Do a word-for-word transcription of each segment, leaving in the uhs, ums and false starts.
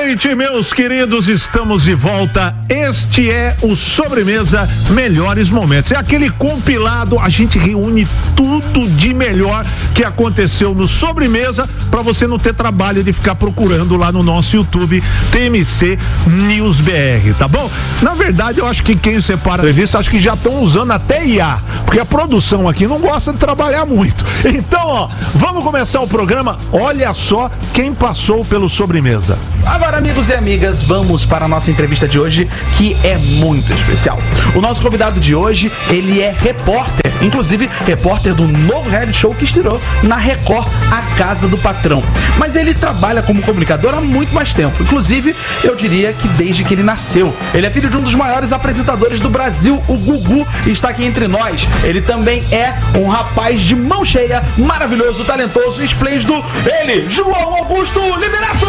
noite, meus queridos, estamos de volta. Este é o Sobremesa Melhores Momentos. É aquele compilado, a gente reúne tudo de melhor que aconteceu no Sobremesa, para você não ter trabalho de ficar procurando lá no nosso YouTube T M C News B R, tá bom? Na verdade, eu acho que quem separa a entrevista, acho que já estão usando até I A, porque a produção aqui não gosta de trabalhar muito. Então, ó, vamos começar o programa. Olha só quem passou pelo Sobremesa. Agora, amigos e amigas, vamos para a nossa entrevista de hoje, que é muito especial. O nosso convidado de hoje, ele é repórter, inclusive repórter do novo reality show que estreou na Record, A Casa do Patrão. Mas ele trabalha como comunicador há muito mais tempo, inclusive, eu diria que desde que ele nasceu. Ele é filho de um dos maiores apresentadores do Brasil, o Gugu, e está aqui entre nós. Ele também é um rapaz de mão cheia, maravilhoso, talentoso, esplêndido. Ele, João Augusto Liberato!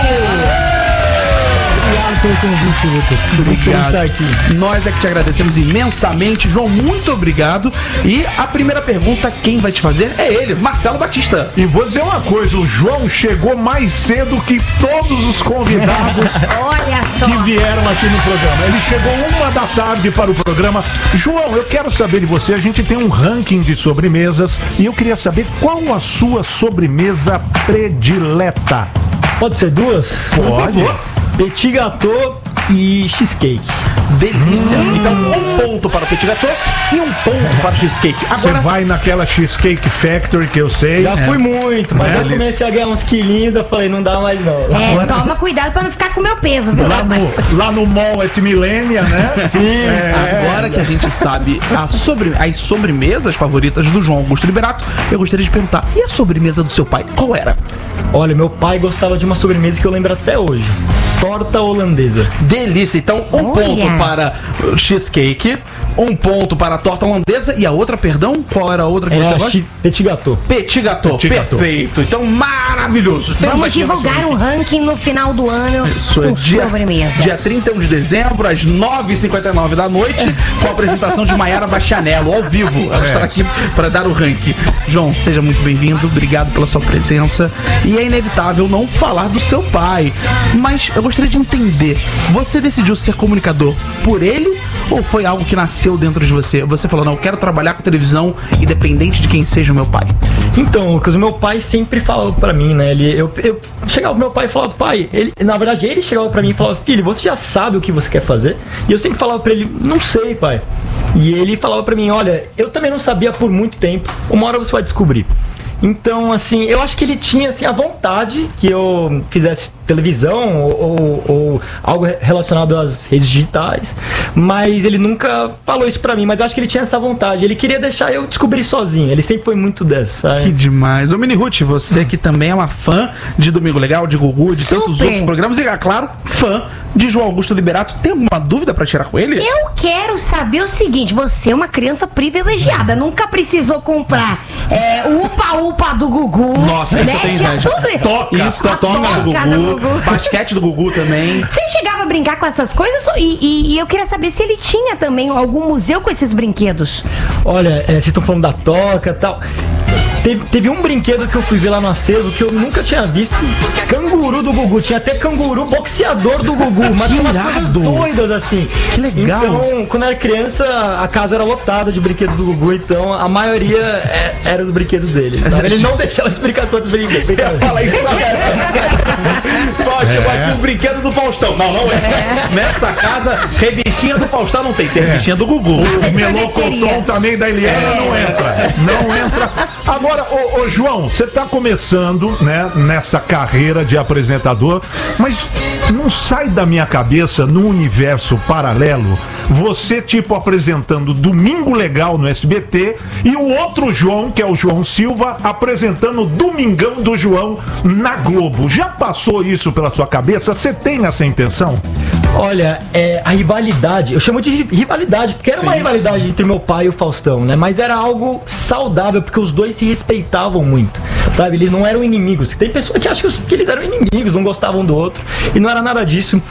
Obrigado pelo convite, Lucas. Obrigado. Estar aqui. Nós é que te agradecemos imensamente, João, muito obrigado. E a primeira pergunta, quem vai te fazer é ele, Marcelo Batista. E vou dizer uma coisa, o João chegou mais cedo que todos os convidados Olha só. que vieram aqui no programa. Ele chegou uma da tarde para o programa. João, eu quero saber de você, a gente tem um ranking de sobremesas e eu queria saber qual a sua sobremesa predileta. Pode ser duas? Por favor. Petit gâteau e cheesecake. Delícia. Hum. Então, um ponto para o petit gâteau e um ponto para o cheesecake. Você Agora vai naquela Cheesecake Factory que eu sei. Já É. fui muito, mas É. eu comecei a ganhar uns quilinhos, eu falei, não dá mais não. É, toma cuidado pra não ficar com o meu peso, viu? Lá no, lá no Mall at Millennia, né? Sim. É. Agora que a gente sabe a sobre, as sobremesas favoritas do João Augusto Liberato, eu gostaria de perguntar, e a sobremesa do seu pai, qual era? Olha, meu pai gostava de uma sobremesa que eu lembro até hoje. Torta holandesa. Delícia, então um Olha. ponto para o cheesecake, um ponto para a torta holandesa e a outra, perdão, qual era a outra que É você a gosta? chi- petit gâteau. Petit gâteau, Petit gâteau. perfeito, então maravilhoso. Temos Vamos aqui a nossa- divulgar um ranking no final do ano Isso é com dia, sobremesas. dia trinta e um de dezembro, às nove e cinquenta e nove da noite, com a apresentação de Maiara Bastianello, ao vivo. Ela estará aqui para dar o ranking. João, seja muito bem-vindo, obrigado pela sua presença. E é inevitável não falar do seu pai, mas eu gostaria de entender, você decidiu ser comunicador por ele ou foi algo que nasceu dentro de você? Você falou, não, eu quero trabalhar com televisão independente de quem seja o meu pai. Então, Lucas, o meu pai sempre falava pra mim, né? Ele, eu, eu chegava pro meu pai e falava, pai, ele, na verdade ele chegava pra mim e falava, filho, você já sabe o que você quer fazer? E eu sempre falava pra ele, não sei, pai. E ele falava pra mim, olha, eu também não sabia por muito tempo, uma hora você vai descobrir. Então, assim, eu acho que ele tinha, assim, a vontade que eu fizesse televisão ou, ou, ou algo relacionado às redes digitais, mas ele nunca falou isso pra mim, mas eu acho que ele tinha essa vontade, ele queria deixar eu descobrir sozinho, ele sempre foi muito dessa, sabe? Que demais. Ô, Mini Ruth, você que também é uma fã de Domingo Legal, de Gugu, de tantos Super. outros programas e, é claro, fã de João Augusto Liberato, tem alguma dúvida pra tirar com ele? Eu quero saber o seguinte, você é uma criança privilegiada, nunca precisou comprar é, o upa-upa do Gugu. Nossa, isso eu tenho Tinha inveja. tudo. Toca, isso, A toca do toca Gugu, do Gugu. basquete do Gugu também. Você chegava a brincar com essas coisas e, e- e eu queria saber se ele tinha também algum museu com esses brinquedos. Olha, é, vocês estão falando da toca e tal. Teve, teve um brinquedo que eu fui ver lá no acervo que eu nunca tinha visto. Canguru do Gugu. Tinha até canguru boxeador do Gugu. Mas Que tinha umas irado. coisas doidas assim. Que legal. Então, quando eu era criança, a casa era lotada de brinquedos do Gugu. Então, a maioria é, era os brinquedos dele. Então, ele não deixava de brincar com outros brinquedos. Fala isso Ó, chegou aqui o brinquedo do Faustão. Não, não é. Nessa casa, revistinha do Faustão não tem, tem revistinha do Gugu. O melocotão também da Eliana não entra. Não entra. Agora, ô, ô João, você tá começando, né, nessa carreira de apresentador, mas não sai da minha cabeça, num universo paralelo, você, tipo, apresentando Domingo Legal no S B T e o outro João, que é o João Silva, apresentando Domingão do João na Globo. Já passou isso pela sua cabeça? Você tem essa intenção? Olha, é, a rivalidade, eu chamo de ri- rivalidade, porque era uma rivalidade entre meu pai e o Faustão, né? Mas era algo saudável, porque os dois se respeitavam muito. sabe? Eles não eram inimigos. Tem pessoas que acham que eles eram inimigos, não gostavam do outro, e não era nada disso.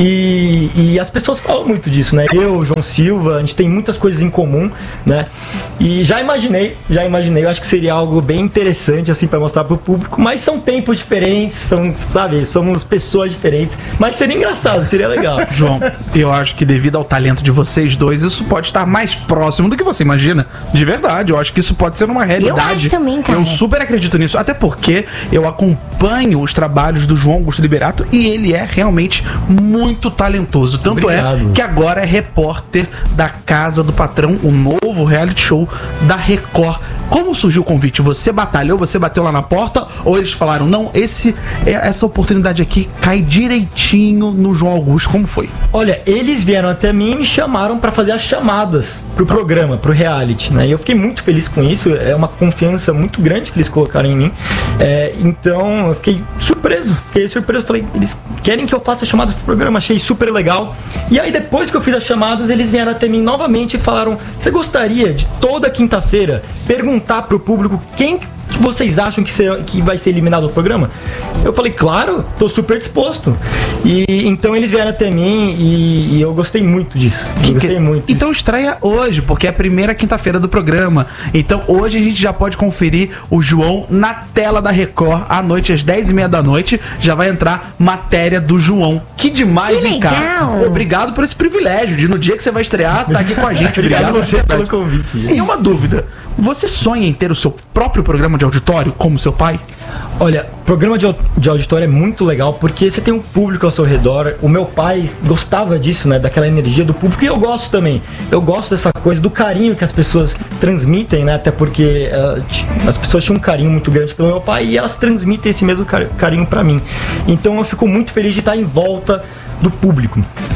E, e as pessoas falam muito disso, né? Eu, João Silva, a gente tem muitas coisas em comum, né? E já imaginei, já imaginei, eu acho que seria algo bem interessante, assim, para mostrar pro público, mas são tempos diferentes, são, sabe, somos pessoas diferentes, mas seria engraçado, seria legal. João, eu acho que devido ao talento de vocês dois, isso pode estar mais próximo do que você imagina. De verdade, eu acho que isso pode ser uma realidade. Eu acho também, cara. Eu super acredito nisso, até porque eu acompanho os trabalhos do João Augusto Liberato e ele é realmente muito talentoso. Tanto Obrigado. é que agora é repórter da Casa do Patrão, o novo reality show da Record. Como surgiu o convite? Você batalhou, você bateu lá na porta, ou eles falaram, não, esse, essa oportunidade aqui cai direitinho no João Augusto? Como foi? Olha, eles vieram até mim e me chamaram para fazer as chamadas pro programa, pro reality, né? E eu fiquei muito feliz com isso, é uma confiança muito grande que eles colocaram em mim. É, então, eu fiquei surpreso, fiquei surpreso, falei, eles querem que eu faça chamadas pro programa, achei super legal. E aí, depois que eu fiz as chamadas, eles vieram até mim novamente e falaram, você gostaria de toda quinta-feira perguntar pro público quem que vocês acham que, ser, que vai ser eliminado do programa? Eu falei, claro, tô super disposto. E então eles vieram até mim e, e eu gostei muito disso. Que, gostei que, muito disso. Então estreia hoje, porque é a primeira quinta-feira do programa. Então hoje a gente já pode conferir o João na tela da Record à noite, às dez e meia da noite. Já vai entrar matéria do João. Que demais, Que hein, legal. cara? Obrigado por esse privilégio de no dia que você vai estrear, tá aqui com a gente. Obrigado, Obrigado você pelo verdade. convite. E uma dúvida, você sonha em ter o seu próprio programa de auditório, como seu pai? Olha, programa de, au- de auditório é muito legal porque você tem um público ao seu redor. O meu pai gostava disso, né? Daquela energia do público, e eu gosto também. Eu gosto dessa coisa, do carinho que as pessoas transmitem, né? Até porque uh, t- as pessoas tinham um carinho muito grande pelo meu pai e elas transmitem esse mesmo car- carinho pra mim. Então eu fico muito feliz de estar em volta do público.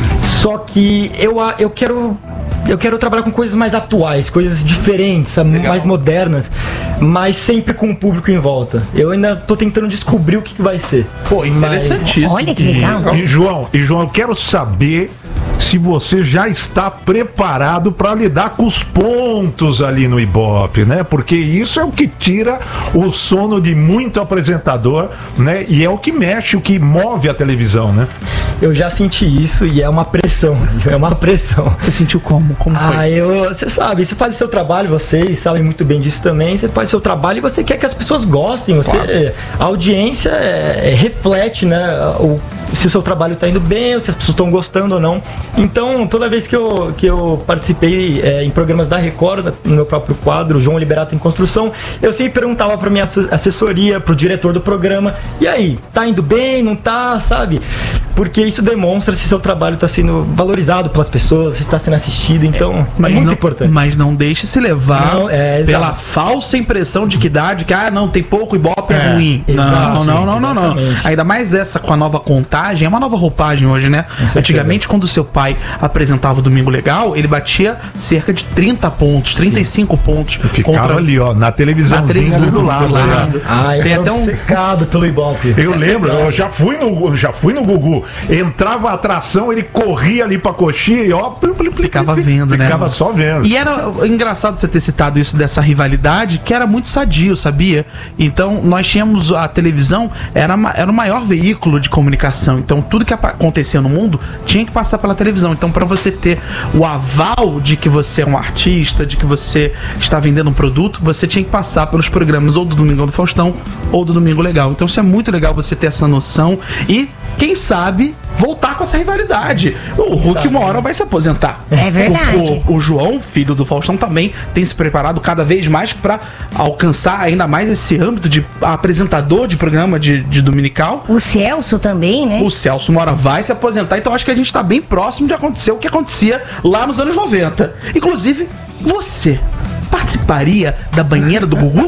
Só que eu, a- eu quero... Eu quero trabalhar com coisas mais atuais, coisas diferentes, sabe, Legal. mais modernas, mas sempre com o público em volta. Eu ainda tô tentando descobrir o que, que vai ser. Pô, interessantíssimo. Olha que legal. E, e João, e João, eu quero saber se você já está preparado para lidar com os pontos ali no Ibope, né? Porque isso é o que tira o sono de muito apresentador, né? E é o que mexe, o que move a televisão, né? Eu já senti isso e é uma pressão, é uma pressão. Você sentiu como? Como foi? Ah, eu, você sabe, você faz o seu trabalho, vocês sabem muito bem disso também. Você faz o seu trabalho e você quer que as pessoas gostem. Você, Claro. a audiência é, é, reflete, né, o, se o seu trabalho está indo bem, ou se as pessoas estão gostando ou não. Então, toda vez que eu, que eu participei é, em programas da Record, no meu próprio quadro, João Liberato em Construção, eu sempre perguntava para minha asso- assessoria, pro diretor do programa, e aí, tá indo bem, não tá, sabe? Porque isso demonstra se seu trabalho está sendo valorizado pelas pessoas, se está sendo assistido, então é, muito não, importante. Mas não deixe se levar Não, é, exato. pela falsa impressão de que dá, de que ah, não, tem pouco Ibope é, É, ruim. exato, não, não, não, não, não. exatamente. Ainda mais essa com a nova contagem, é uma nova roupagem hoje, né? certeza. Antigamente, quando o seu pai apresentava o Domingo Legal, ele batia cerca de trinta pontos, trinta e cinco pontos. Ficava ali, ó, na televisãozinha Na televisão do lado. né? Ah, eu Tem fui até um- secado pelo Ibope. Eu lembro, eu já fui no, já fui no Gugu. Entrava a atração, ele corria ali pra coxinha e ó, plim, plim, plim, Ficava plim, vendo, né? Ficava só vendo. E era engraçado você ter citado isso dessa rivalidade, que era muito sadio, sabia? Então, nós tínhamos a televisão, era, ma- era o maior veículo de comunicação. Então, tudo que apa- acontecia no mundo tinha que passar pela televisão. Então, para você ter o aval de que você é um artista, de que você está vendendo um produto, você tinha que passar pelos programas ou do Domingão do Faustão ou do Domingo Legal. Então, isso é muito legal você ter essa noção e, quem sabe, voltar com essa rivalidade. O Hulk sabe, uma hora vai se aposentar. É verdade. O, o- o João, filho do Faustão, também tem se preparado cada vez mais para alcançar ainda mais esse âmbito de apresentador de programa de, de dominical. O Celso também, né? O Celso Mora vai se aposentar, então acho que a gente tá bem próximo de acontecer o que acontecia lá nos anos noventa. Inclusive, você participaria da banheira do Gugu?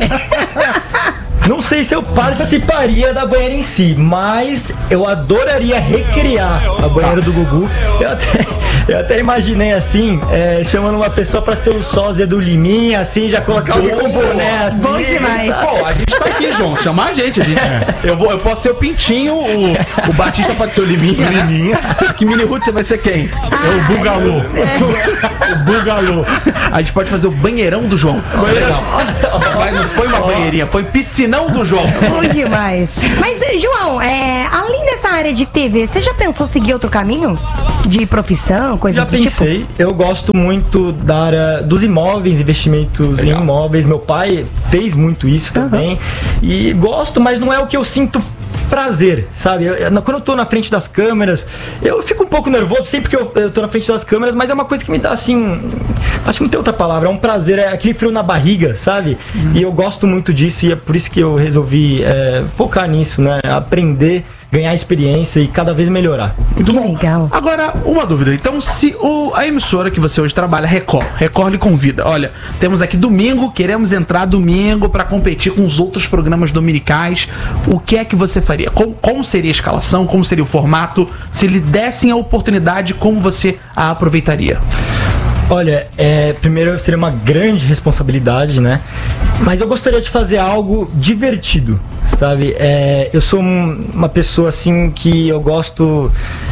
Não sei se eu participaria da banheira em si, mas eu adoraria recriar a banheira do Gugu. Eu até, eu até imaginei assim, é, chamando uma pessoa pra ser o sósia do Liminha, assim, já colocar alguém com boné, assim. Bom demais. sabe? Pô, a gente tá aqui, João. Chama a gente. A gente eu, vou, eu posso ser o Pintinho, o, o Batista pode ser o Liminha. Né? Liminha. Que mini Ruth você vai ser quem? É o Bugalô. O Bugalô. A gente pode fazer o banheirão do João. Legal. Mas não põe uma banheirinha, põe piscinão não do João. Bom demais. Mas, João, é, além dessa área de T V, você já pensou seguir outro caminho? De profissão, coisas Já do tipo? pensei, eu gosto muito da área dos imóveis, investimentos Legal. em imóveis. Meu pai fez muito isso também. E gosto, mas não é o que eu sinto prazer, sabe? Eu, eu- quando eu tô na frente das câmeras, eu fico um pouco nervoso sempre que eu, eu tô na frente das câmeras, mas é uma coisa que me dá assim. Acho que não tem outra palavra, é um prazer, é aquele frio na barriga, sabe? E eu gosto muito disso e é por isso que eu resolvi é, focar nisso, né? Aprender, ganhar experiência e cada vez melhorar. Muito Que bom. legal. Agora, uma dúvida. Então, se o, a emissora que você hoje trabalha, Record, Record lhe convida. Olha, temos aqui domingo, queremos entrar domingo para competir com os outros programas dominicais. O que é que você faria? Como, como seria a escalação? Como seria o formato? Se lhe dessem a oportunidade, como você a aproveitaria? Olha, é, primeiro seria uma grande responsabilidade, né? Mas eu gostaria de fazer algo divertido, sabe? É, eu sou um- uma pessoa assim que eu gosto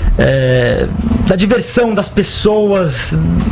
é, da diversão das pessoas.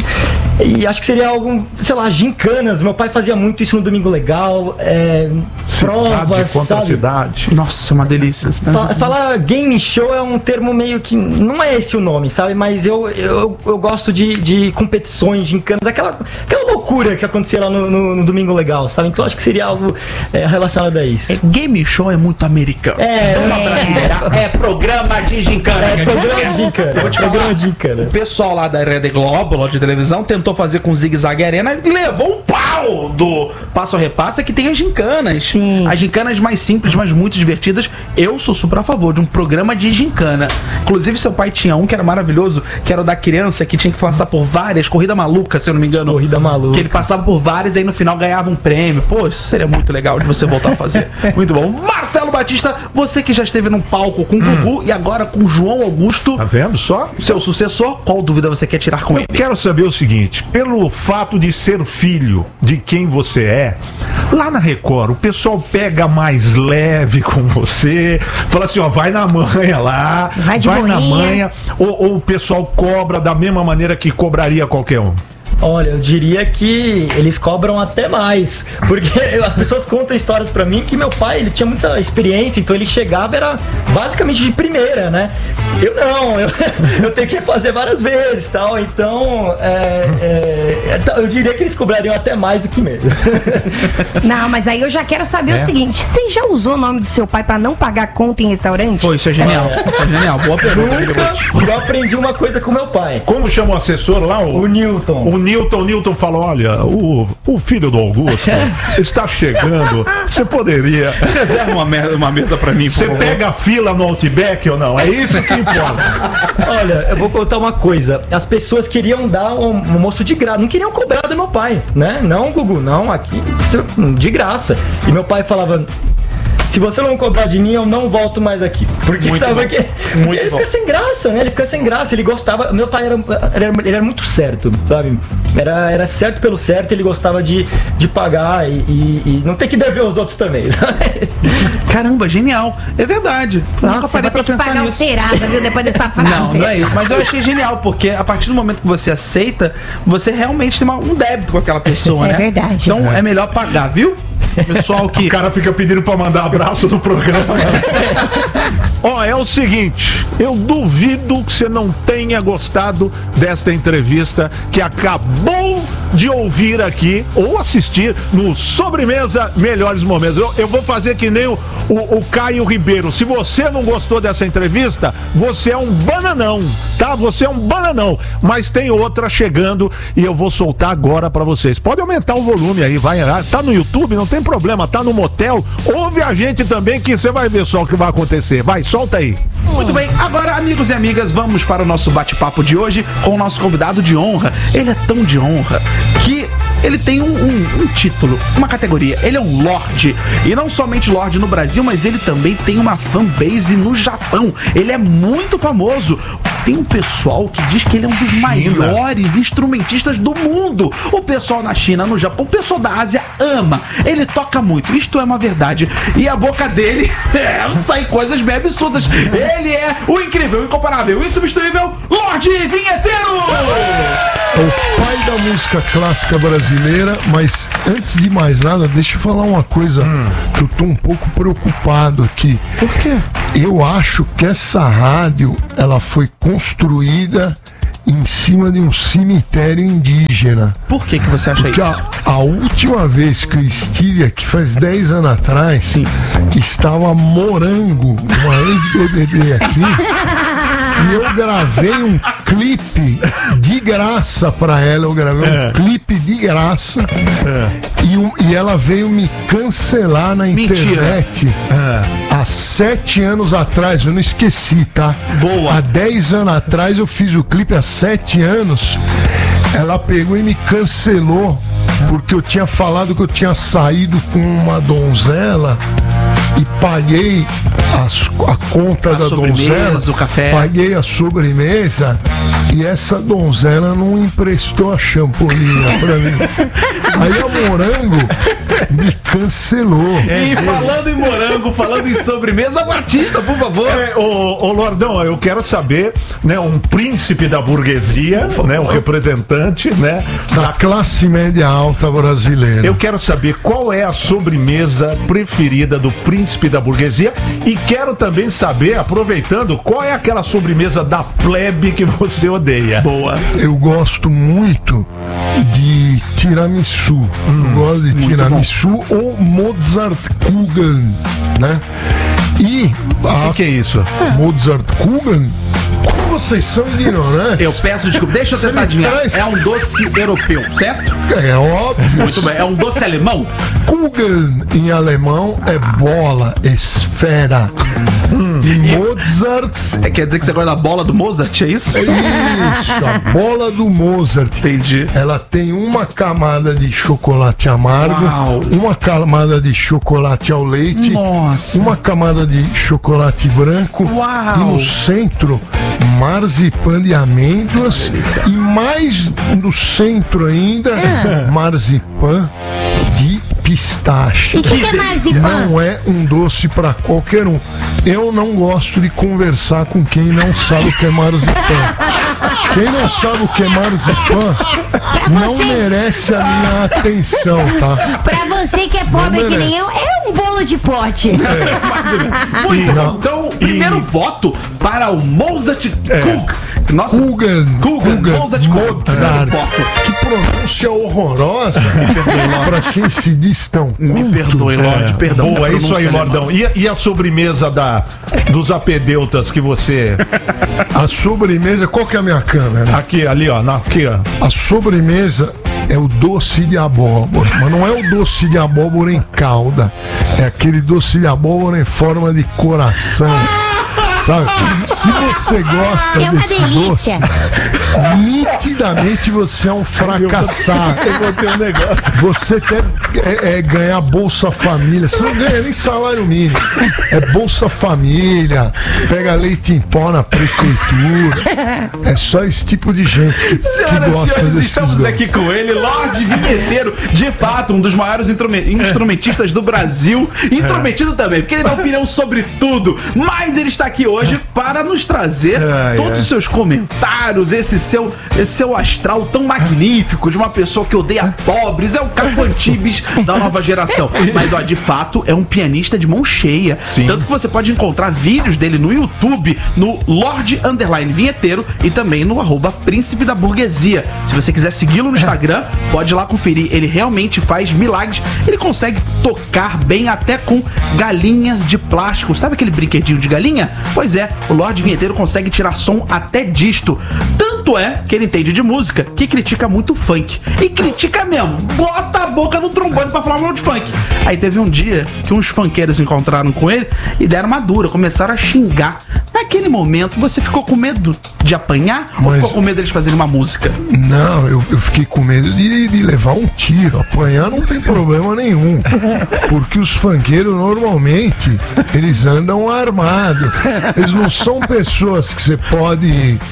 E acho que seria algo, sei lá, gincanas. Meu pai fazia muito isso no Domingo Legal. É, provas, contra a sabe? cidade. Nossa, uma delícia. Né? Fa- Falar game show é um termo meio que. Não é esse o nome, sabe? Mas eu, eu, eu gosto de, de competições, gincanas, aquela, aquela loucura que acontecia lá no, no- no Domingo Legal, sabe? Então acho que seria algo é, relacionado a isso. É, game show é muito americano. É, É, é programa de gincana. é programa de gincana. Eu vou te Programa falar. de gincana. O pessoal lá da Rede Globo, lá de televisão, tentou fazer com o Zig Zag Arena e levou um pau do Passo a Repassa, que tem as gincanas. Sim. As gincanas mais simples, mas muito divertidas. Eu sou super a favor de um programa de gincana. Inclusive, seu pai tinha um que era maravilhoso, que era o da criança, que tinha que passar por várias, corrida maluca, se eu não me engano. Corrida maluca. Que ele passava por várias e aí no final ganhava um prêmio. Pô, isso seria muito legal de você voltar a fazer. Muito bom. Marcelo Batista, você que já esteve num palco com o Gugu e agora com o João Augusto, Tá vendo só? seu sucessor, qual dúvida você quer tirar com ele? Quero saber o seguinte, pelo fato de ser filho de quem você é, lá na Record, o pessoal pega mais leve com você, fala assim, ó, vai na manha lá, Vai de na boinha. manha, ou, ou o pessoal cobra da mesma maneira que cobraria qualquer um? Olha, eu diria que eles cobram até mais, porque as pessoas contam histórias pra mim que meu pai, ele tinha muita experiência, então ele chegava, era basicamente de primeira, né? Eu não, eu, eu tenho que fazer várias vezes, tal, então é, é, eu diria que eles cobrariam até mais do que mesmo. Não, mas aí eu já quero saber É? o seguinte: você já usou o nome do seu pai pra não pagar conta em restaurante? Pô, isso é genial. Isso é genial. Boa pergunta, Guilherme. Nunca eu aprendi uma coisa com meu pai, Como chama o assessor lá? O, o Newton. o Newton, o Newton falou, olha, o, o filho do Augusto está chegando, você poderia... Reserva uma, me- uma mesa pra mim, por Você favor. pega a fila no Outback ou não? É isso que importa. Olha, eu vou contar uma coisa. As pessoas queriam dar um, um almoço de graça, não queriam cobrar do meu pai, né? Não, Gugu, não, aqui você- de graça. E meu pai falava: se você não cobrar de mim, eu não volto mais aqui. Porque Muito sabe bom. que Muito ele bom. fica sem graça, né? Ele fica sem graça, ele gostava. Meu pai era, era- ele era muito certo, sabe? Era, era certo pelo certo, ele gostava de, de pagar e, e- e não ter que dever os outros também, sabe? Caramba, genial. É verdade. Nunca Nossa, parei vou ter pra que pensar pagar o nisso. Serasa, viu, depois dessa frase. Não, não é isso. Mas eu achei genial, porque a partir do momento que você aceita, você realmente tem uma- um débito com aquela pessoa, É né? verdade. Então é melhor pagar, viu? Pessoal que... O cara fica pedindo pra mandar abraço do programa. Ó, é o seguinte, eu duvido que você não tenha gostado desta entrevista que acabou de ouvir aqui ou assistir no Sobremesa Melhores Momentos. Eu, eu vou fazer que nem o, o, o Caio Ribeiro. Se você não gostou dessa entrevista, você é um bananão, tá? Você é um bananão. Mas tem outra chegando e eu vou soltar agora pra vocês. Pode aumentar o volume aí, vai. Tá no YouTube, não tem problema. Tá no motel. Ouve a gente também que você vai ver só o que vai acontecer. Vai, solta aí. Muito bem, agora, amigos e amigas, vamos para o nosso bate-papo de hoje com o nosso convidado de honra. Ele é tão de honra que ele tem um, um- um título, uma categoria. Ele é um Lorde. E não somente Lorde no Brasil, mas ele também tem uma fanbase no Japão. Ele é muito famoso. Tem um pessoal que diz que ele é um dos maiores instrumentistas do mundo. O pessoal na China, no Japão, o pessoal da Ásia ama. Ele toca muito, isto é uma verdade. E a boca dele é, sai coisas bem absurdas. Ele é o incrível, o incomparável, o insubstituível Lorde Vinheteiro! O pai da música clássica brasileira. brasileira, mas antes de mais nada, deixa eu falar uma coisa hum. que eu tô um pouco preocupado aqui. Por quê? Eu acho que essa rádio, ela foi construída em cima de um cemitério indígena. Por que que você acha Porque isso? A, a última vez que eu estive aqui, faz dez anos atrás, Sim. estava Morango, uma ex-B B B aqui, e eu gravei um clipe de graça pra ela, eu gravei é. um clipe de graça, é. e, um, e ela veio me cancelar na Mentira. internet é. há sete anos atrás, eu não esqueci, tá? Boa. Há dez anos atrás eu fiz o clipe, há sete anos, ela pegou e me cancelou, porque eu tinha falado que eu tinha saído com uma donzela e paguei as, a conta a da donzela, o café. Paguei a sobremesa e essa donzela não emprestou a champolinha pra mim. Aí a Morango me cancelou. É, e falando em Morango, falando em sobremesa, Batista, por favor. É, ô, ô Lordão, eu quero saber, né, um príncipe da burguesia, né, um representante, né, da, da classe média alta brasileira. Eu quero saber qual é a sobremesa preferida do príncipe da burguesia e quero também saber, aproveitando, qual é aquela sobremesa da plebe que você odeia. Boa. Eu gosto muito de tiramisu. Hum, eu gosto de tiramisu bom. ou Mozartkugeln, né? E o que, que é isso? Mozartkugeln? Como vocês são ignorantes? Eu peço desculpa, deixa eu tentar adivinhar. Traz... É um doce europeu, certo? É óbvio. Muito bem, é um doce alemão? Kugeln em alemão é bola, esfera. Hum. E Mozart. É, quer dizer que você gosta da bola do Mozart, é isso? É isso, a bola do Mozart. Entendi. Ela tem uma camada de chocolate amargo, Uau. uma camada de chocolate ao leite, Nossa. uma camada de chocolate branco Uau. e no centro marzipan de amêndoas e mais no centro ainda é. marzipan de pistache. E o que, que é marzipan? Não é um doce para qualquer um. Eu não gosto de conversar com quem não sabe o que é marzipan. Quem não sabe o que é marzipan não você... merece a minha atenção, tá? Pra você que é pobre que nem eu, é um bolo de pote. É. Muito bom. Então, primeiro e... voto para o Mozart é. Cook. Nossa, Kugeln, Kugeln, Kugeln, Mozart Mozart. Que pronúncia horrorosa para quem se diz tão culto. Me perdoe, Lorde, é. perdão. Boa, é isso aí, Lordão. E, e a sobremesa da, dos apedeutas que você... A sobremesa, qual que é a minha câmera? Aqui, ali, ó, na, aqui, ó. A sobremesa é o doce de abóbora, mas não é o doce de abóbora em calda, é aquele doce de abóbora em forma de coração. Sabe? Se você gosta é desse delícia. doce, nitidamente você é um fracassado. Eu vou ter um negócio. Você deve é, é, ganhar Bolsa Família. Você não ganha nem salário mínimo. É Bolsa Família, pega leite em pó na prefeitura. É só esse tipo de gente que, Senhoras que gosta e senhores, desses estamos doces. aqui com ele, Lorde Vinheteiro, de fato, um dos maiores instrumentistas do Brasil. Intrometido também, porque ele dá opinião sobre tudo. Mas ele está aqui hoje para nos trazer ai, todos ai. os seus comentários, esse seu, esse seu astral tão magnífico de uma pessoa que odeia pobres, é o Caco Antibes da nova geração. Mas, ó, de fato, é um pianista de mão cheia. Sim. Tanto que você pode encontrar vídeos dele no YouTube, no Lorde Underline Vinheteiro e também no arroba Príncipe da Burguesia. Se você quiser segui-lo no Instagram, pode ir lá conferir. Ele realmente faz milagres. Ele consegue tocar bem até com galinhas de plástico. Sabe aquele brinquedinho de galinha? Pois é, o Lorde Vinheteiro consegue tirar som até disto. Tanto é que ele entende de música que critica muito funk. E critica mesmo. Bota a boca no trombone pra falar mal de funk. Aí teve um dia que uns funkeiros se encontraram com ele e deram uma dura, começaram a xingar. Naquele momento, você ficou com medo de apanhar? Mas... ou ficou com medo deles fazerem uma música? Não, eu, eu fiquei com medo de, de levar um tiro. Apanhar não tem problema nenhum. Porque os funkeiros, normalmente, eles andam armados. Eles não são pessoas que você pode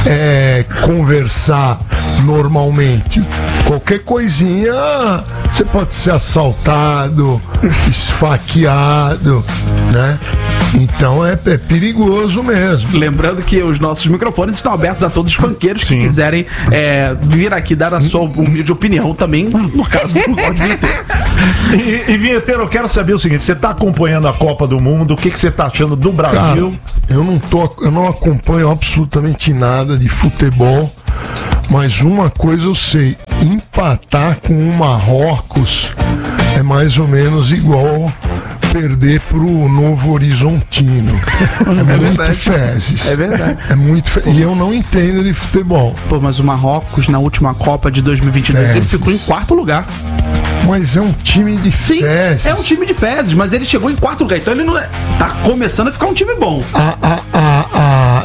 é, conversar normalmente. Qualquer coisinha, você pode ser assaltado, esfaqueado, né? Então é, é perigoso mesmo. Lembrando que os nossos microfones estão abertos a todos os funkeiros que quiserem é, vir aqui dar a sua humilde opinião também, no caso do Lorde Vinheteiro. E, e Vinheteiro, eu quero saber o seguinte: você está acompanhando a Copa do Mundo, o que, que você está achando do Brasil? Cara, eu não tô, eu não acompanho absolutamente nada de futebol, mas uma coisa eu sei: empatar com o Marrocos é mais ou menos igual perder pro Novo Horizontino. É, é muito verdade. fezes. É verdade. É muito fe... E eu não entendo de futebol. Pô, mas o Marrocos, na última Copa de dois mil e vinte e dois, ele ficou em quarto lugar. Mas é um time de Sim, fezes. é um time de fezes, mas ele chegou em quarto lugar. Então ele não é... tá começando a ficar um time bom. A, a, a, a,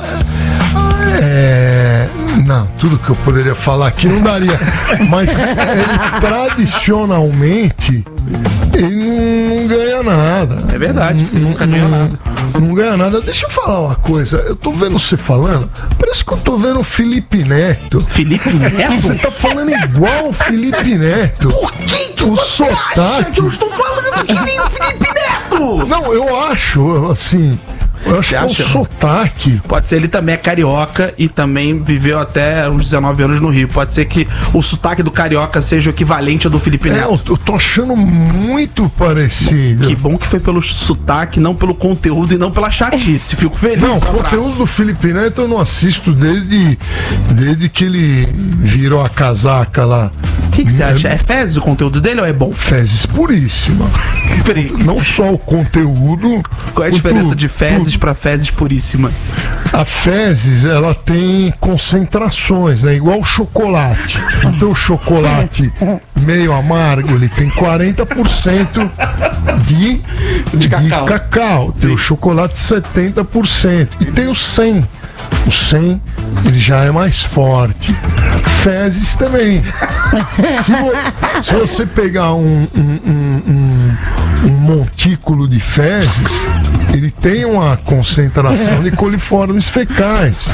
é... Não, tudo que eu poderia falar aqui não daria. Mas ele tradicionalmente ele não, não ganha nada. É verdade, você não, nunca ganhou não, nada. Não ganha nada. Deixa eu falar uma coisa. Eu tô vendo você falando, parece que eu tô vendo o Felipe Neto. Felipe Neto? Você tá falando igual o Felipe Neto. Por que, que o você sotaque. acha que eu estou falando que nem o Felipe Neto? Não, eu acho, assim... Eu acho que é o sotaque. Pode ser, ele também é carioca e também viveu até uns dezenove anos no Rio. Pode ser que o sotaque do carioca seja o equivalente ao do Felipe Neto. É, eu, eu tô achando muito parecido. Que bom que foi pelo sotaque, não pelo conteúdo e não pela chatice. Fico feliz. Não, o Um abraço. conteúdo do Felipe Neto eu não assisto desde, desde que ele virou a casaca lá. O que, que você acha? É fezes o conteúdo dele ou é bom? Fezes puríssima. Peraí. Não só o conteúdo. Qual é a o diferença tudo, de fezes tudo. pra fezes puríssima? A fezes, ela tem concentrações, né? Igual o chocolate. Então o chocolate meio amargo, ele tem quarenta por cento de, De cacau. cacau. Tem o chocolate setenta por cento. E tem o cem. O cem, ele já é mais forte. Fezes também. Se, vo- se você pegar um, um, um, um, um montículo de fezes, ele tem uma concentração de coliformes fecais.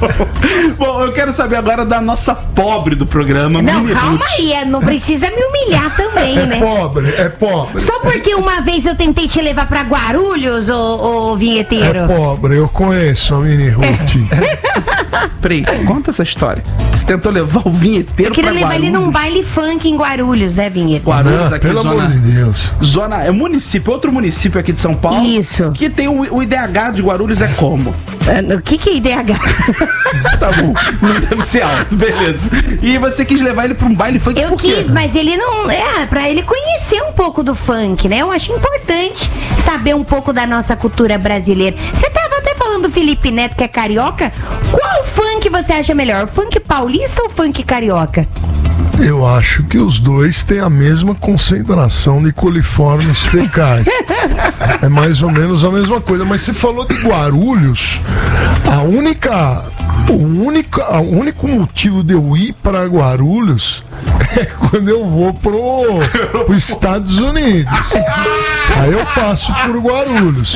Bom, eu quero saber agora da nossa pobre do programa, Não, Mini calma Ruth. aí, é, não precisa me humilhar também, É né? pobre, é pobre. Só porque uma vez eu tentei te levar pra Guarulhos, ô, ô vinheteiro. É pobre, eu conheço a Mini Ruth. Peraí, conta essa história. Você tentou levar o vinheteiro Eu queria pra levar ele Guarulhos? num baile funk em Guarulhos, né, vinheta? Guarulhos, Não, aqui, pelo zona... amor de Deus. Zona, é município, outro município aqui de São Paulo. Isso. Que tem o, o I D H de Guarulhos é como? Ah, O que que é I D H? Tá bom, não deve ser alto, beleza. E você quis levar ele pra um baile funk Eu por quê? quis, mas ele não. É, pra ele conhecer um pouco do funk, né? Eu acho importante saber um pouco da nossa cultura brasileira. Você tava até falando do Felipe Neto, que é carioca. Qual funk você acha melhor? O funk paulista ou o funk carioca? Eu acho que os dois têm a mesma concentração de coliformes fecais. É mais ou menos a mesma coisa. Mas você falou de Guarulhos, a única. O único, o único motivo de eu ir para Guarulhos é quando eu vou pro, pro Estados Unidos. Aí eu passo por Guarulhos.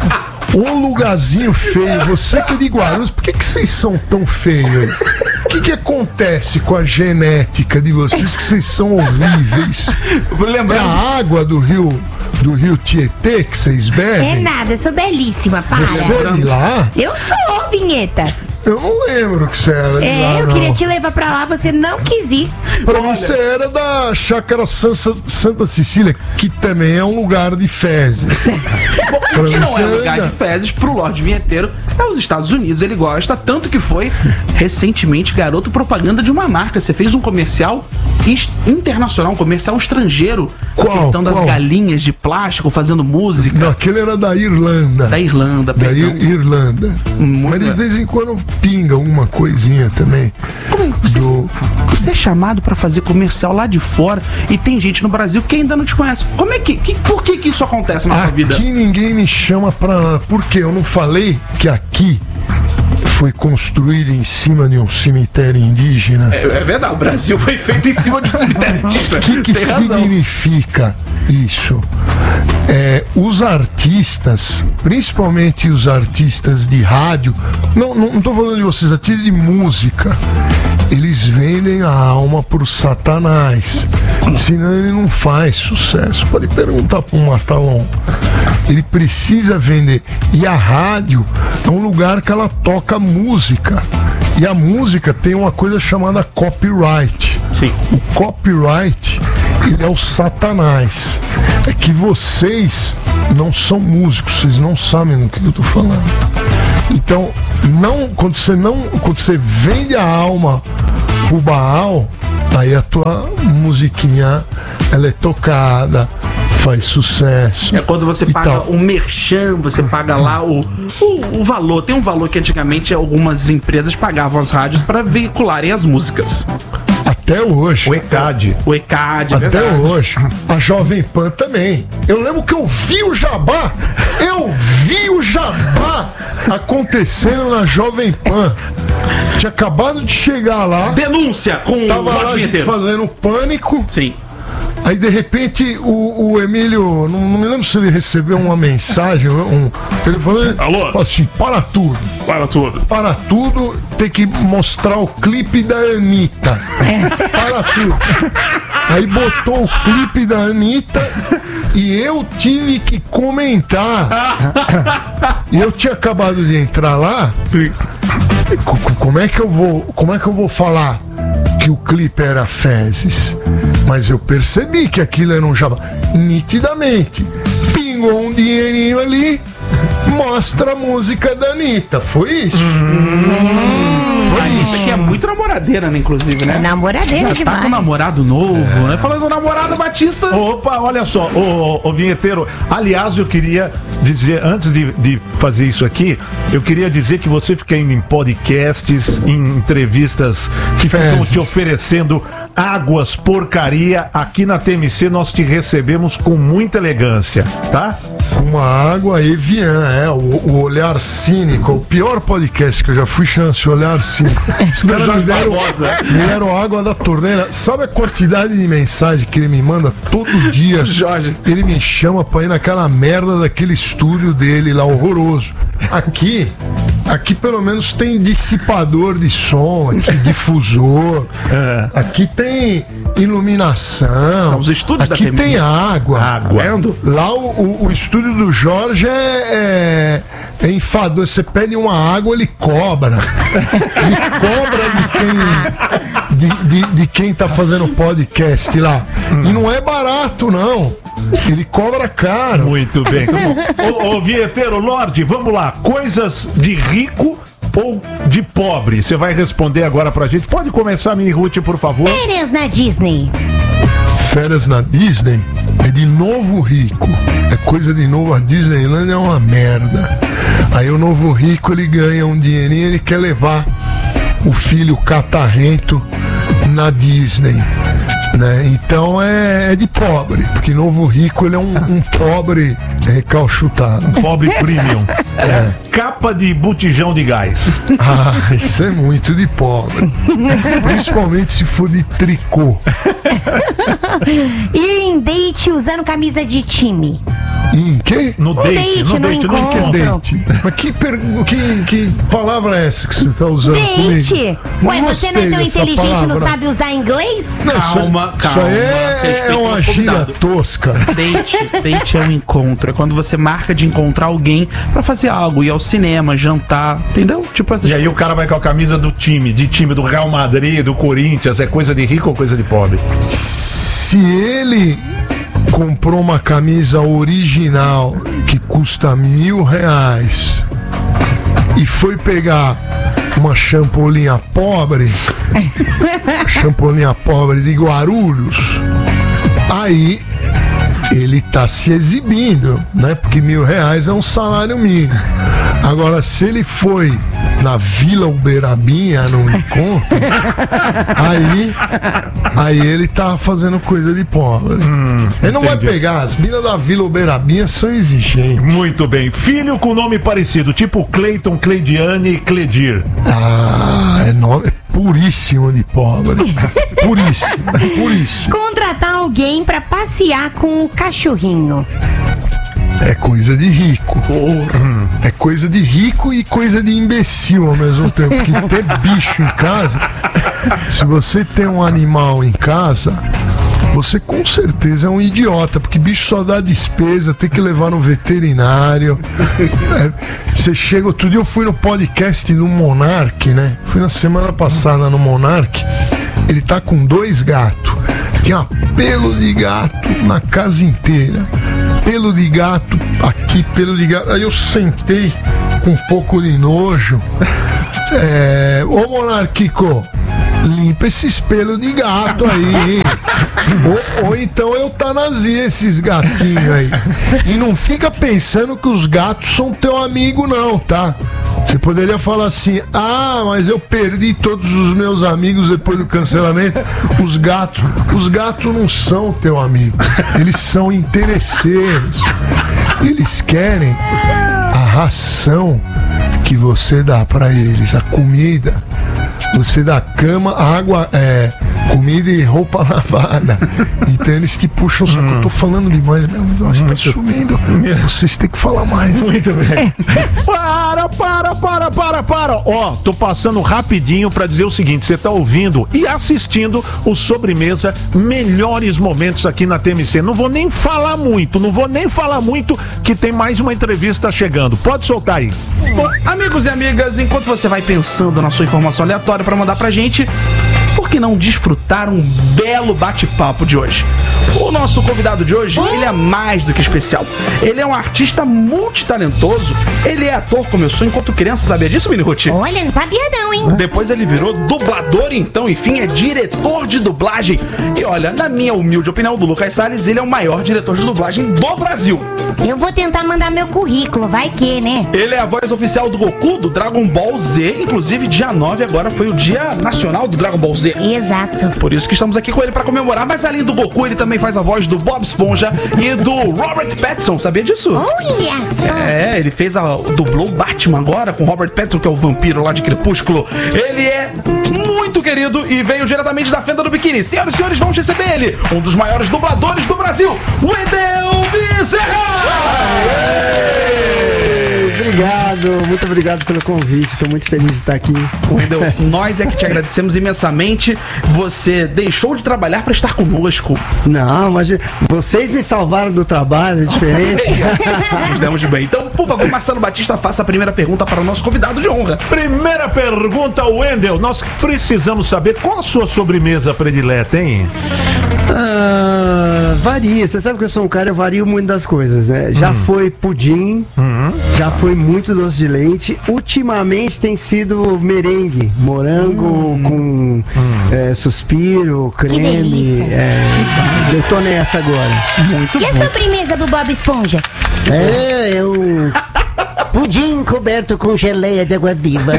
Um lugarzinho feio, você que é de Guarulhos, por que, que vocês são tão feios? O que, que acontece com a genética de vocês que vocês são horríveis? É Lembrando, a água do rio, do rio Tietê que vocês É bebem? nada, eu sou belíssima, para. Você é de lá? Eu sou, vinheta. Eu não lembro que você era de É, lá, eu não. queria te levar pra lá, você não quis ir. Pra mim você era da Chácara Santa, Santa Cecília, que também é um lugar de fezes. bom, pra e que mim não você é lugar era- de fezes pro Lorde Vinheteiro, é os Estados Unidos, ele gosta, tanto que foi recentemente garoto propaganda de uma marca. Você fez um comercial is- internacional, um comercial estrangeiro, Qual? apertando as Qual? galinhas de plástico, fazendo música. Não, aquele era da Irlanda. Da Irlanda, Da perdão. Ir- Irlanda. Muito Mas de bem. vez em quando pinga uma coisinha também. Como é que você, Do- você é chamado pra fazer comercial lá de fora e tem gente no Brasil que ainda não te conhece. Como é que, que por que que isso acontece na sua vida? Aqui ninguém me chama pra nada. Por quê? Eu não falei que aqui foi construído em cima de um cemitério indígena? É, é verdade, o Brasil foi feito em cima de um cemitério. O que, que Tem razão. significa Isso. É, os artistas, principalmente os artistas de rádio, não, não, não tô falando de vocês, artistas de música, eles vendem a alma pro Satanás, senão ele não faz sucesso. Pode perguntar pro Matalon. Ele precisa vender. E a rádio é um lugar que ela toca música. E a música tem uma coisa chamada copyright. Sim. O copyright, ele é o Satanás. É que vocês não são músicos, vocês não sabem do que eu tô falando. Então, não, quando você não, quando você vende a alma pro Baal, aí a tua musiquinha, ela é tocada, faz sucesso. É quando você paga o merchan, você paga lá o, o, o valor. Tem um valor que antigamente algumas empresas pagavam as rádios para veicularem as músicas. Até hoje. O E C A D. O E C A D, é Até verdade. hoje. A Jovem Pan também. Eu lembro que eu vi o jabá. Eu vi o jabá acontecendo na Jovem Pan. Tinha acabado de chegar lá. Denúncia com Tava o lá a gente inteiro. fazendo Pânico. Sim. Aí de repente o, o Emílio, não, não me lembro se ele recebeu uma mensagem, um telefone. Alô? Falou assim: para tudo. Para tudo. Para tudo, tem que mostrar o clipe da Anitta. Para tudo. Aí botou o clipe da Anitta e eu tive que comentar. E eu tinha acabado de entrar lá. Co- Como é que eu vou, como é que eu vou falar que o clipe era fezes? Mas eu percebi que aquilo era um jabá. Nitidamente. Pingou um dinheirinho ali, mostra a música da Anitta. Foi isso? Foi Isso isso. aqui é muito namoradeira, né, inclusive, né? É namoradeira Tá demais. com um namorado novo, né? Falando do namorado Batista. Opa, olha só, ô, ô, ô vinheteiro, aliás, eu queria dizer, antes de, de fazer isso aqui, eu queria dizer que você fica indo em podcasts, em entrevistas que ficam Fezes. te oferecendo águas, porcaria. Aqui na T M C nós te recebemos com muita elegância, tá? Uma água Evian, é, o, o Olhar Cínico, o pior podcast que eu já fui, chance Olhar Cínico. Os caras me deram, me deram água da torneira. Sabe a quantidade de mensagem que ele me manda todo dia? Jorge. Ele me chama pra ir naquela merda daquele estúdio dele lá, horroroso. Aqui, aqui pelo menos tem dissipador de som, aqui difusor, aqui tem iluminação, São os estúdios da aqui T M C. tem água. Água. Vendo? Lá o, o- o estúdio do Jorge é, é, é enfador. Você pede uma água, ele cobra. Ele cobra de quem, de, de, de quem tá fazendo podcast lá. E não é barato, não. Ele cobra caro. Muito bem. Ô, ô vinheteiro, Lorde, vamos lá. Coisas de rico ou de pobre? Você vai responder agora pra gente. Pode começar, Mini Ruth, por favor. Férias na Disney. Férias na Disney é de novo rico. É coisa de novo. A Disneyland é uma merda. Aí o novo rico, ele ganha um dinheirinho, ele quer levar o filho catarrento na Disney, né? Então é, é de pobre, porque novo rico, ele é um, um pobre recalchutado. Pobre premium. É. Capa de botijão de gás. Ah, isso é muito de pobre. Principalmente se for de tricô. E em date usando camisa de time. Em quê? No date, date, no no date, no encontro. Que é encontro. date? Mas que, per... que, que palavra é essa que você tá usando Date? comigo? Ué, você não é gostei tão dessa inteligente, não palavra. sabe usar inglês? Não, isso- Calma, isso calma. aí é, Respeita é uma nosso gíria convidado. tosca. Date, date é um encontro. É quando você marca de encontrar alguém pra fazer algo, ir ao cinema, jantar, entendeu? Tipo essas E aí o cara vai com a camisa do time, de time do Real Madrid, do Corinthians. É coisa de rico ou coisa de pobre? Se ele comprou uma camisa original que custa mil reais e foi pegar uma champolinha pobre, champolinha pobre de Guarulhos, aí ele tá se exibindo, né? Porque mil reais é um salário mínimo. Agora, se ele foi na Vila Uberabinha, no encontro, aí, aí ele tá fazendo coisa de pobre. ele não entendi. vai pegar, as minas da Vila Uberabinha são exigentes. Muito bem. Filho com nome parecido, tipo Cleiton, Cleidiane e Cledir. Ah, é, nome, é puríssimo de pobre. Puríssimo, puríssimo. Contratar alguém pra passear com o cachorrinho? É coisa de rico. É coisa de rico e coisa de imbecil ao mesmo tempo. Porque ter bicho em casa, se você tem um animal em casa, você com certeza é um idiota, porque bicho só dá despesa, tem que levar no veterinário. É, você chega, outro dia eu fui no podcast do Monark, né? Fui na semana passada no Monark. Ele tá com dois gatos. Tinha pelo de gato na casa inteira. Pelo de gato aqui, pelo de gato. Aí eu sentei com um pouco de nojo. É... Ô Monarquico, limpa esses pelos de gato aí. ou, ou então eutanasia esses gatinhos aí. E não fica pensando que os gatos são teu amigo não, tá? Você poderia falar assim: ah, mas eu perdi todos os meus amigos depois do cancelamento. Os gatos, os gatos não são teu amigo. Eles são interesseiros. Eles querem a ração que você dá pra eles, a comida. Você dá cama, água, é, comida e roupa lavada. Então eles te puxam, só que eu tô falando demais, meu Deus, tá sumindo. Vocês têm que falar mais. Muito bem. Para, para, para, para, para. Ó, tô passando rapidinho pra dizer o seguinte: você tá ouvindo e assistindo o Sobremesa Melhores Momentos aqui na T M C. Não vou nem falar muito, não vou nem falar muito, que tem mais uma entrevista chegando. Pode soltar aí. Bom, amigos e amigas, enquanto você vai pensando na sua informação aleatória pra mandar pra gente, por que não desfrutar um belo bate-papo de hoje? O nosso convidado de hoje, ele é mais do que especial. Ele é um artista multitalentoso. Ele é ator, começou enquanto criança, sabia disso, Mini Ruth? Olha, não sabia não, hein? Depois ele virou dublador, então, enfim, é diretor de dublagem. E olha, na minha humilde opinião do Lucas Salles, ele é o maior diretor de dublagem do Brasil. Eu vou tentar mandar meu currículo, vai que, né? Ele é a voz oficial do Goku, do Dragon Ball Z. Inclusive, dia nove agora foi o dia nacional do Dragon Ball Z. Exato. Por isso que estamos aqui com ele pra comemorar. Mas além do Goku, ele também faz a voz do Bob Esponja e do Robert Pattinson. Sabia disso? Olha só. É, ele fez a dublou o Batman agora com Robert Pattinson, que é o vampiro lá de Crepúsculo. Ele é muito querido e veio diretamente da Fenda do Biquíni. Senhoras e senhores, vamos receber ele, um dos maiores dubladores do Brasil, Wendel Bezerra! Obrigado, muito obrigado pelo convite, estou muito feliz de estar aqui. Wendel, nós é que te agradecemos imensamente. Você deixou de trabalhar para estar conosco. Não, mas vocês me salvaram do trabalho, é diferente. Nos demos de bem. Então, por favor, Marcelo Batista, faça a primeira pergunta para o nosso convidado de honra. Primeira pergunta, Wendel. Nós precisamos saber qual a sua sobremesa predileta, hein? Ah, varia, você sabe que eu sou um cara, eu vario muito das coisas, né? Já hum. foi pudim, hum. já foi muito doce de leite. Ultimamente tem sido merengue, morango hum. com hum. É, suspiro, creme. É, eu tô nessa agora. Muito e bom. E a sobremesa do Bob Esponja? É, é um pudim coberto com geleia de água viva.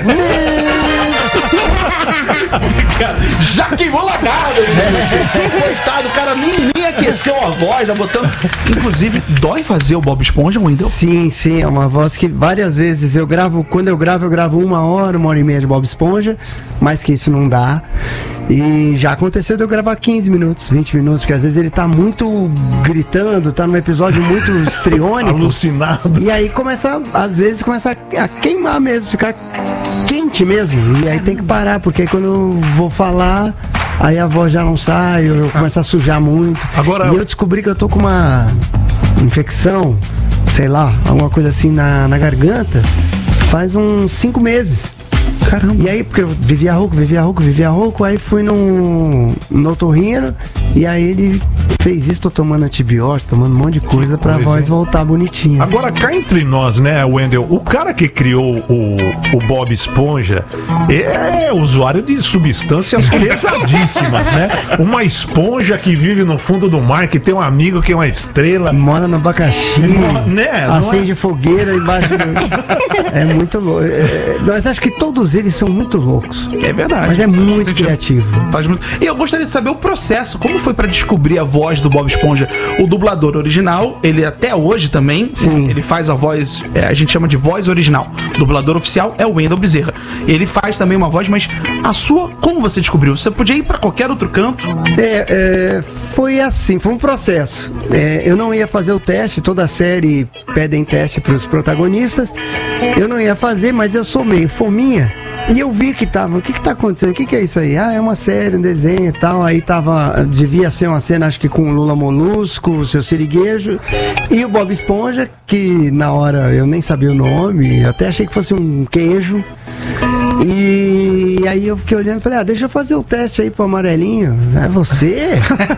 Já queimou lagarto, coitado, o cara nem, nem aqueceu a voz, já botando. Inclusive, dói fazer o Bob Esponja, Wendel? Sim, sim, é uma voz que várias vezes eu gravo, quando eu gravo, eu gravo uma hora, uma hora e meia de Bob Esponja, mais que isso não dá. E já aconteceu de eu gravar quinze minutos, vinte minutos, porque às vezes ele tá muito gritando, tá num episódio muito estriônico. Alucinado. E aí começa, às vezes começa a queimar mesmo, ficar quente mesmo. E aí tem que parar, porque aí quando eu vou falar, aí a voz já não sai, eu começo a sujar muito. Agora, e eu descobri que eu tô com uma infecção, sei lá, alguma coisa assim na, na garganta, faz uns cinco meses. Caramba. E aí, porque eu vivia rouco, vivia rouco, vivia rouco, aí fui no, no otorrino, e aí ele fez isso, tô tomando antibiótico, tomando um monte de coisa pra pois voz é. voltar bonitinha. Agora, cá entre nós, né, Wendel, o cara que criou o, o Bob Esponja é usuário de substâncias pesadíssimas, né? Uma esponja que vive no fundo do mar, que tem um amigo que é uma estrela. Mora no abacaxi, né? acende é? fogueira embaixo do... É muito louco. É, mas acho que todos eles são muito loucos. É verdade. Mas é muito criativo. Faz muito... E eu gostaria de saber o processo, como foi pra descobrir a voz do Bob Esponja? O dublador original, ele até hoje também, sim, ele faz a voz, é, a gente chama de voz original. O dublador oficial é o Wendel Bezerra. Ele faz também uma voz, mas a sua, como você descobriu? Você podia ir pra qualquer outro canto? É, é foi assim, foi um processo. É, eu não ia fazer o teste, toda a série pedem teste para os protagonistas. Eu não ia fazer, mas eu sou meio fominha. E eu vi que tava, o que que tá acontecendo? O que que é isso aí? Ah, é uma série, um desenho e tal. Aí tava, devia ser uma cena, acho que com o Lula Molusco, o Seu Siriguejo e o Bob Esponja, que na hora eu nem sabia o nome, até achei que fosse um queijo. E aí eu fiquei olhando e falei, ah, deixa eu fazer o teste aí pro amarelinho. É você?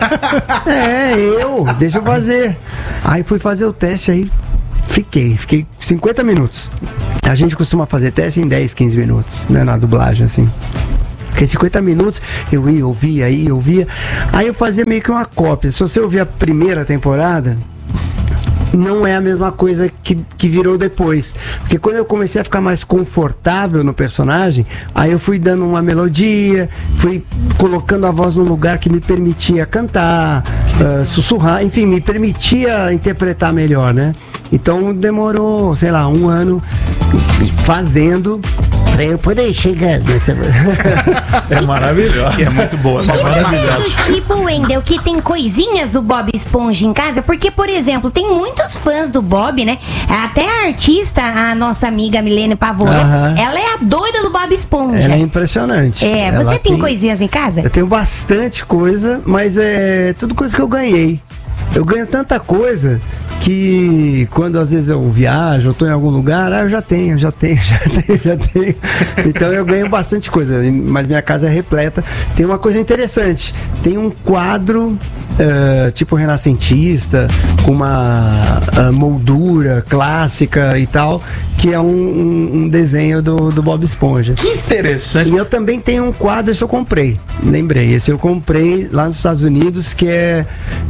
É, eu, deixa eu fazer. Aí fui fazer o teste aí, fiquei, fiquei cinquenta minutos. A gente costuma fazer teste em dez, quinze minutos, né, na dublagem, assim. Fiquei cinquenta minutos, eu ia, ouvia, ia, ouvia. Aí eu fazia meio que uma cópia. Se você ouvir a primeira temporada, não é a mesma coisa que, que virou depois. Porque quando eu comecei a ficar mais confortável no personagem, aí eu fui dando uma melodia, fui colocando a voz num lugar que me permitia cantar, uh, sussurrar, enfim, me permitia interpretar melhor, né? Então demorou, sei lá, um ano fazendo pra eu poder chegar nessa... É maravilhoso. Que é muito boa. É Eu maravilhoso. sei do tipo, Wendel, que tem coisinhas do Bob Esponja em casa, porque, por exemplo, tem muitos fãs do Bob, né? Até a artista, a nossa amiga Milene Pavona, Aham. ela é a doida do Bob Esponja. Ela é impressionante. É, Ela você tem coisinhas em casa? Eu tenho bastante coisa, mas é tudo coisa que eu ganhei. Eu ganho tanta coisa que quando às vezes eu viajo, eu tô em algum lugar, ah, eu já tenho, já tenho, já tenho, já tenho. Então eu ganho bastante coisa, mas minha casa é repleta. Tem uma coisa interessante, tem um quadro uh, tipo renascentista, com uma uh, moldura clássica e tal, que é um, um, um desenho do, do Bob Esponja. Que interessante. E eu também tenho um quadro, esse eu comprei, lembrei, esse eu comprei lá nos Estados Unidos, que é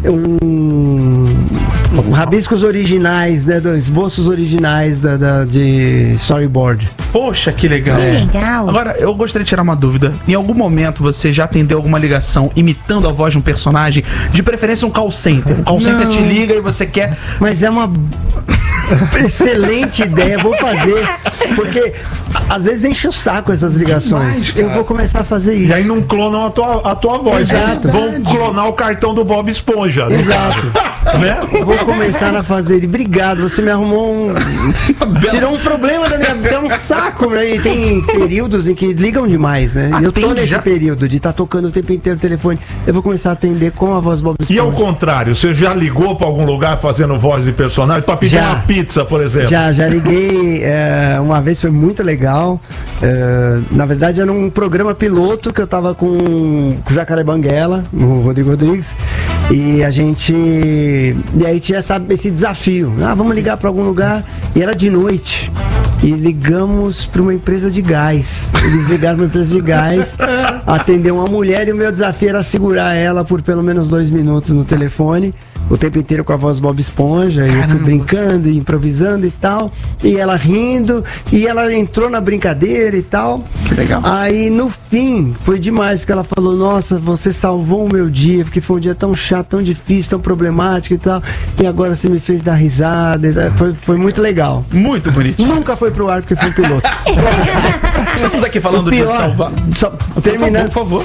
um, um rabiscos originais, né, dos esboços originais da, da, de storyboard. Poxa, que legal. Que legal. Agora, eu gostaria de tirar uma dúvida. Em algum momento você já atendeu alguma ligação imitando a voz de um personagem? De preferência um call center. Um call center Não. te liga e você quer... Mas é uma excelente ideia, vou fazer, porque a- às vezes enche o saco essas ligações. Demais, cara. Eu vou começar a fazer E isso. aí não clonam a tua, a tua voz. Exato. Vão clonar o cartão do Bob Esponja. no Exato. caso, né? Eu vou começar a fazer ele. Obrigado, você me arrumou um. Tirou um problema da minha vida. É um saco, né? E tem períodos em que ligam demais, né? E eu tô Atende nesse já? período de estar tocando o tempo inteiro o telefone. Eu vou começar a atender com a voz do Bob E Esponja. ao contrário, você já ligou pra algum lugar fazendo voz de personagem pra pedir Já. uma pizza, por exemplo? Já, já liguei é, uma vez, foi muito legal. É, na verdade, era um programa piloto que eu tava com, com o Jacaré Banguela, o Rodrigo Rodrigues, e a gente. E aí tinha essa, esse desafio. Ah, vamos ligar para algum lugar. E era de noite. E ligamos para uma empresa de gás. Eles ligaram para uma empresa de gás, atendeu uma mulher e o meu desafio era segurar ela por pelo menos dois minutos no telefone. O tempo inteiro com a voz Bob Esponja, e eu fui brincando e improvisando e tal, e ela rindo, e ela entrou na brincadeira e tal. Que legal. Aí no fim, foi demais, que ela falou, nossa, você salvou o meu dia, porque foi um dia tão chato, tão difícil, tão problemático e tal, e agora você me fez dar risada, e tal. foi, foi muito legal. Muito bonito. Nunca foi pro ar porque foi piloto. Estamos aqui falando O de pior, salvar. só- Por terminando, favor, por favor.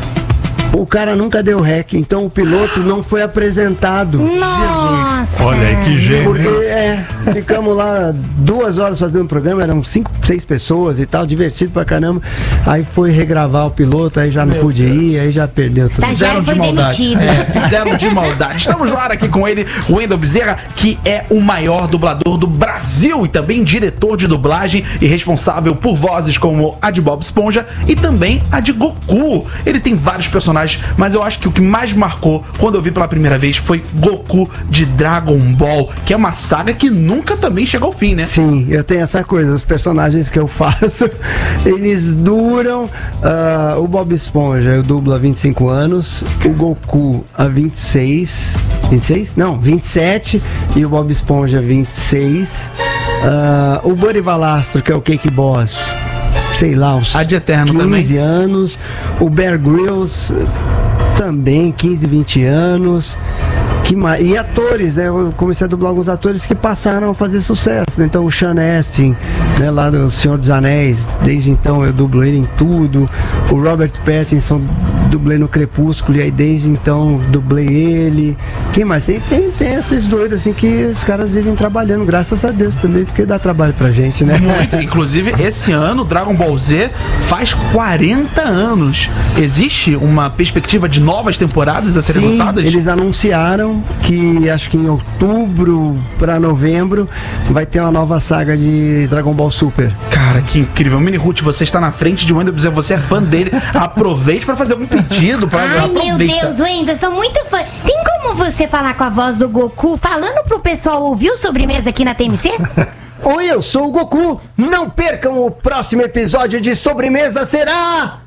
o cara nunca deu rec, então o piloto não foi apresentado. Nossa. Olha aí que gênio. Porque hein? é, ficamos lá duas horas fazendo o programa, eram cinco, seis pessoas e tal, divertido pra caramba. Aí foi regravar o piloto, aí já não pude ir, aí já perdeu tudo. Estagiário foi demitido. É, fizeram de maldade. Estamos no ar aqui com ele, o Wendel Bezerra, que é o maior dublador do Brasil e também diretor de dublagem e responsável por vozes como a de Bob Esponja e também a de Goku. Ele tem vários personagens, mas eu acho que o que mais marcou quando eu vi pela primeira vez foi Goku de Dragon Ball, que é uma saga que nunca também chegou ao fim, né? Sim, eu tenho essa coisa, os personagens que eu faço, eles duram. ah, o Bob Esponja eu dublo há vinte e cinco anos, o Goku há vinte e seis. vinte e seis? Não, vinte e sete, e o Bob Esponja vinte e seis. Ah, o Buddy Valastro, que é o Cake Boss, sei lá, uns Ad Eterno quinze também. anos. O Bear Grylls também, quinze, vinte anos. Que mais? E atores, né? Eu comecei a dublar alguns atores que passaram a fazer sucesso, né? Então o Sean Astin, né, lá do Senhor dos Anéis, desde então eu dublo ele em tudo. O Robert Pattinson, dublei no Crepúsculo, e aí desde então dublei ele. Quem mais? Tem, tem, tem esses doidos assim que os caras vivem trabalhando, graças a Deus também, porque dá trabalho pra gente, né? Muito. Inclusive, esse ano, Dragon Ball Z faz quarenta anos. Existe uma perspectiva de novas temporadas a serem Sim, lançadas? eles anunciaram que acho que em outubro pra novembro vai ter uma nova saga de Dragon Ball Super. Cara, que incrível. Mini Ruth, você está na frente de Wendel Bezerra, você é fã dele. Aproveite para fazer algum pedido. Pra... Ai, Aproveita. meu Deus, Wendel, sou muito fã. Tem como você falar com a voz do Goku, falando pro pessoal ouvir o Sobremesa aqui na T M C? Oi, eu sou o Goku. Não percam o próximo episódio de Sobremesa, será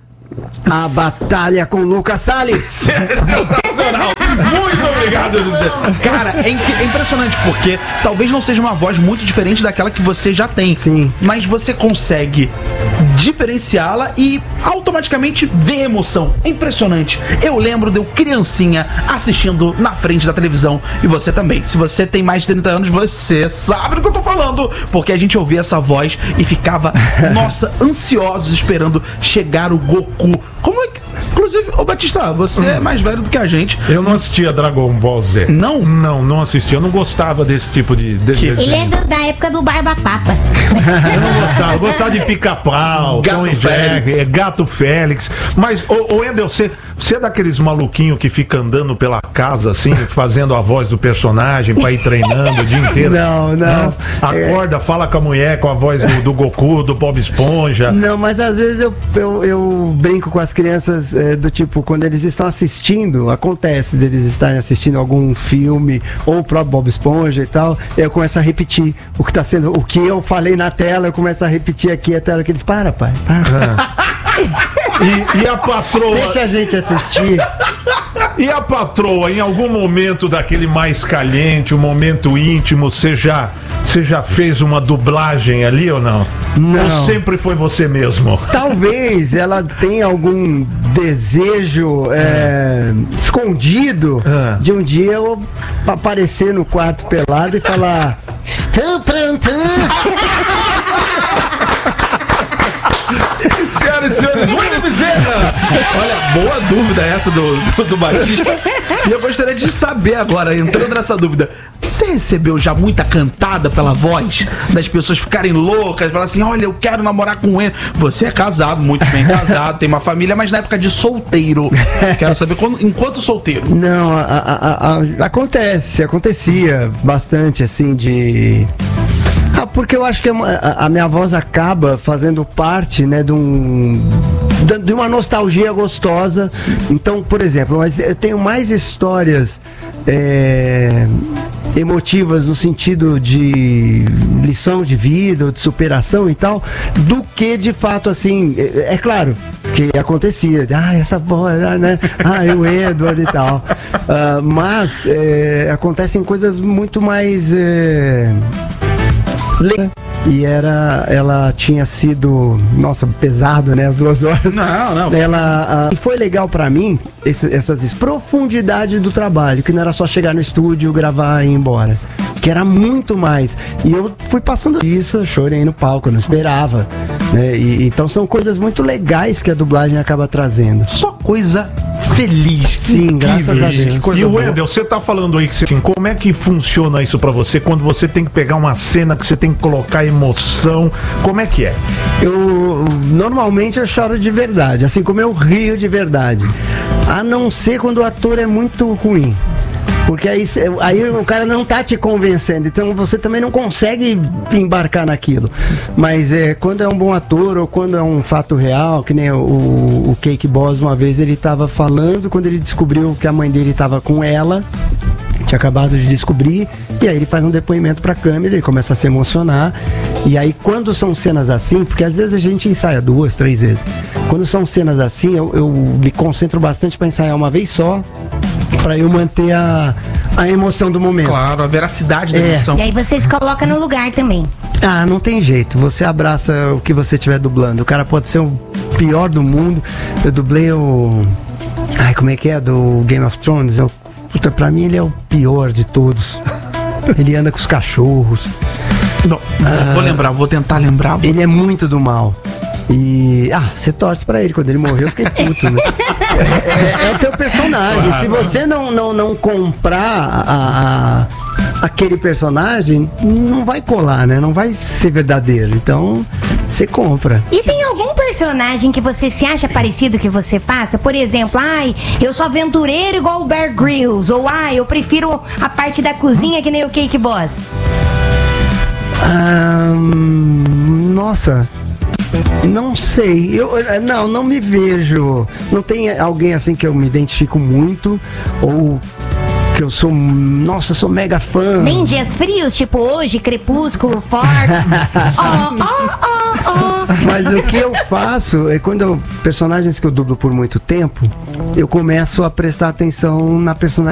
a batalha com Lucas Salles. Sensacional. Muito obrigado, Wendel Bezerra. Cara, é, inc- é impressionante porque talvez não seja uma voz muito diferente daquela que você já tem. Sim. Mas você consegue diferenciá-la e automaticamente ver emoção. É impressionante. Eu lembro de eu criancinha assistindo na frente da televisão, e você também. Se você tem mais de trinta anos, você sabe do que eu tô falando, porque a gente ouvia essa voz e ficava, nossa, ansiosos esperando chegar o Goku. Como é que... Inclusive, ô Batista, você hum. é mais velho do que a gente. Eu não assistia Dragon Ball Z. Não? Não, não assistia. Eu não gostava desse tipo de, de Que- desenho. Ele é do- da época do Barba Papa. Eu não gostava. Eu gostava de Pica-Pau, Gato Tom e Jerry, Félix. é, Gato Félix. Mas, ô, ô Wendel, você, você é daqueles maluquinhos que fica andando pela casa, assim, fazendo a voz do personagem pra ir treinando o dia inteiro? Não, não. Acorda, fala com a mulher, com a voz do, do Goku, do Bob Esponja. Não, mas às vezes eu, eu, eu brinco com as crianças é, do tipo, quando eles estão assistindo, acontece deles estarem assistindo algum filme, ou o próprio Bob Esponja e tal, eu começo a repetir o que tá sendo, o que eu falei na tela, eu começo a repetir aqui a tela que eles, para, pai, para. E, e a patroa. Deixa a gente assistir. E a patroa, em algum momento daquele mais caliente, um momento íntimo, você já, você já fez uma dublagem ali ou não? Não. Ou sempre foi você mesmo? Talvez ela tenha algum desejo é, escondido Ah. de um dia eu aparecer no quarto pelado e falar: estou pronto! Senhoras e senhores, Wendel Bezerra! Olha, boa dúvida essa do, do, do Batista. E eu gostaria de saber agora, entrando nessa dúvida, você recebeu já muita cantada pela voz? Das pessoas ficarem loucas, falar assim, olha, eu quero namorar com ele. Você é casado, muito bem casado, tem uma família, mas na época de solteiro. Quero saber, quando, enquanto solteiro. Não, a- a- a- acontece, acontecia bastante assim de. Ah, porque eu acho que a, a- a minha voz acaba fazendo parte, né, de um. de- de uma nostalgia gostosa. Então, por exemplo, mas eu tenho mais histórias é, emotivas no sentido de lição de vida, ou de superação e tal, do que de fato assim. É, é claro que acontecia, ah, essa voz, ah, né? Ah, o Edward e tal. Ah, mas é, acontecem coisas muito mais. É, le- E era, ela tinha sido, nossa, pesado, né, as duas horas. Não, não. Ela, ah, e foi legal pra mim, esse, essas profundidade do trabalho, que não era só chegar no estúdio, gravar e ir embora. Que era muito mais. E eu fui passando isso, eu chorei no palco, eu não esperava. Né? E, então são coisas muito legais que a dublagem acaba trazendo. Só coisa feliz. Sim, graças a Deus. Que coisa E o boa. Wendel, você tá falando aí que você, como é que funciona isso pra você quando você tem que pegar uma cena que você tem que colocar emoção? Como é que é? Eu normalmente eu choro de verdade, assim como eu rio de verdade. A não ser quando o ator é muito ruim. Porque aí, cê- aí o cara não tá te convencendo, então você também não consegue embarcar naquilo. Mas é, quando é um bom ator ou quando é um fato real, que nem o, o Cake Boss uma vez ele tava falando, quando ele descobriu que a mãe dele tava com ela, tinha acabado de descobrir, e aí ele faz um depoimento pra câmera, ele começa a se emocionar, e aí quando são cenas assim, porque às vezes a gente ensaia duas, três vezes, quando são cenas assim, eu, eu me concentro bastante pra ensaiar uma vez só, pra eu manter a, a emoção do momento. Claro, a veracidade da É. emoção. E aí você se coloca no lugar também. Ah, não tem jeito. Você abraça o que você estiver dublando. O cara pode ser o pior do mundo. Eu dublei o. Ai, como é que é? Do Game of Thrones. Eu... Puta, pra mim ele é o pior de todos. Ele anda com os cachorros. Não, vou lembrar, vou tentar lembrar. Ele é muito do mal. E, ah, você torce pra ele. Quando ele morreu, eu fiquei puto, né? É, é, é o teu personagem. Se você não, não, não comprar a, a, aquele personagem, não vai colar, né? Não vai ser verdadeiro. Então, você compra. E tem algum personagem que você se acha parecido que você faça? Por exemplo, ai, eu sou aventureiro igual o Bear Grylls. Ou, ai, eu prefiro a parte da cozinha que nem o Cake Boss. Ah, nossa... Não sei, eu não, não me vejo. Não tem alguém assim que eu me identifico muito ou que eu sou, nossa, sou mega fã. Nem dias frios, tipo hoje, Crepúsculo, Forks. Oh, oh, oh, oh. Mas o que eu faço é quando eu, personagens que eu dublo por muito tempo, eu começo a prestar atenção na personagem